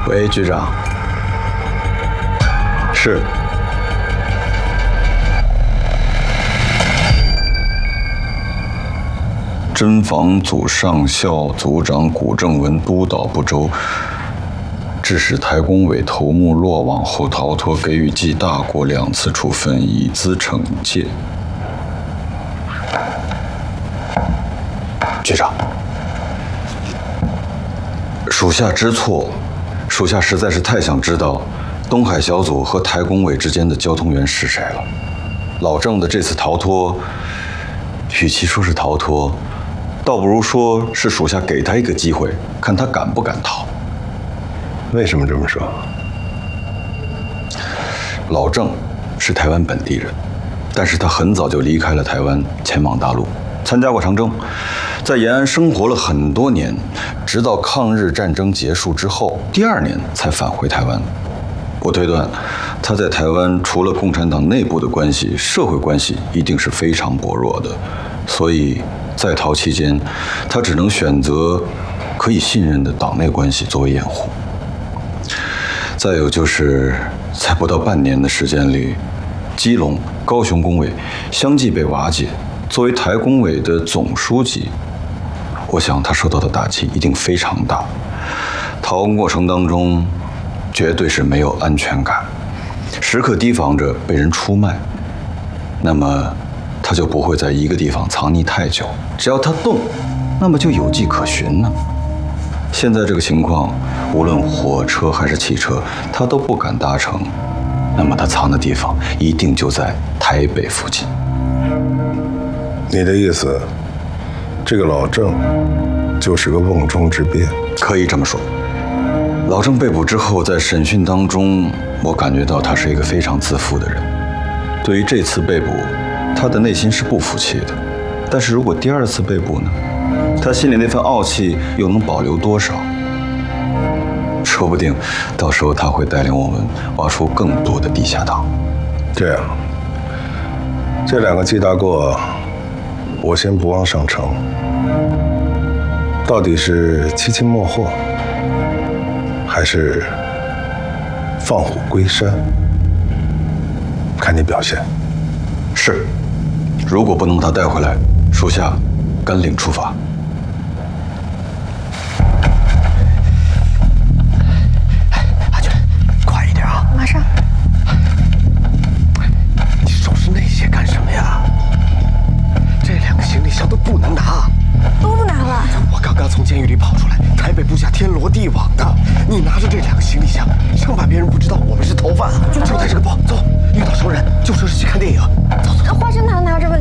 喂，局长。是。侦防组上校组长古正文督导不周，致使台工委头目落网后逃脱，给予记大过2次处分，以资惩戒。局长，属下知错，属下实在是太想知道东海小组和台工委之间的交通员是谁了。老郑的这次逃脱，与其说是逃脱，倒不如说是属下给他一个机会，看他敢不敢逃。 为什么这么说？ 老郑是台湾本地人，但是他很早就离开了台湾，前往大陆，参加过长征，在延安生活了很多年，直到抗日战争结束之后，第2年才返回台湾。我推断，他在台湾除了共产党内部的关系，社会关系一定是非常薄弱的，所以在逃期间，他只能选择可以信任的党内关系作为掩护。再有就是在不到半年的时间里，基隆、高雄工委相继被瓦解，作为台工委的总书记，我想他受到的打击一定非常大。逃亡过程当中，绝对是没有安全感，时刻提防着被人出卖，那么他就不会在一个地方藏匿太久。只要他动，那么就有迹可循呢。现在这个情况，无论火车还是汽车，他都不敢搭乘，那么他藏的地方一定就在台北附近。 你的意思，这个老郑就是个瓮中之鳖？ 可以这么说。老郑被捕之后，在审讯当中，我感觉到他是一个非常自负的人。对于这次被捕，他的内心是不服气的。但是如果第2次被捕呢？他心里那份傲气又能保留多少？说不定到时候他会带领我们挖出更多的地下党。 这样，这2个记大过，我先不往上呈。到底是七擒莫获，还是放虎归山？看你表现。 是，如果不能把他带回来，属下甘领处罚。 阿娟，快一点啊！ 马上。 你收拾那些干什么呀？这2个行李箱都不能拿。 都不拿了。 我刚刚从监狱里跑出来，台北部下天罗地网的。你拿着这2个行李箱，生怕别人不知道我们是逃犯。就带这个包，走，遇到熟人就说是去看电影。